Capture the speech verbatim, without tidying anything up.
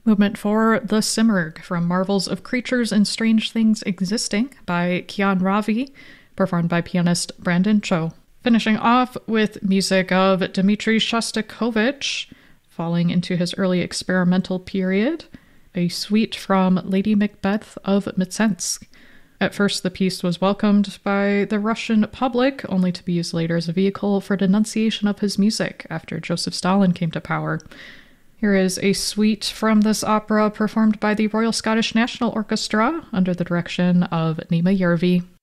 Movement four, The Simurgh, from Marvels of Creatures and Strange Things Existing by Kian Ravi, performed by pianist Brandon Cho. Finishing off with music of Dmitri Shostakovich, falling into his early experimental period, a suite from Lady Macbeth of Mtsensk. At first, the piece was welcomed by the Russian public, only to be used later as a vehicle for denunciation of his music after Joseph Stalin came to power. Here is a suite from this opera performed by the Royal Scottish National Orchestra under the direction of Nima Järvi.